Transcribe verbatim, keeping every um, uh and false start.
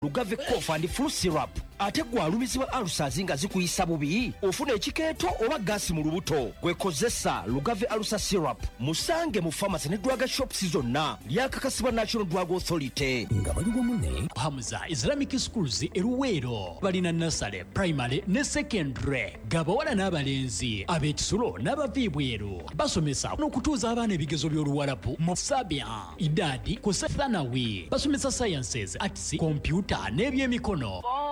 Lugave cough and flu syrup. Ate gwe alumizibwa ulcers nga zikuyisa bubi ofuna ekikeeto oba gasi mu lubuto gwekozesa Lugave ulcer syrup musange mu pharmacy ne drug shops zonna lyakakasibwa National Drug Authority. Nga baliwo munne Hamza Islamic Schools eruweero balina nursery, primary ne secondary gabawala n'abalenzi ab'ekisulo n'abaviibweru basomesa n'okutuuza abaana ebigezo by'oluwalabu mu Sabia idadi ku Thanawi basomesa sciences, arts, computer n'ebyemikono.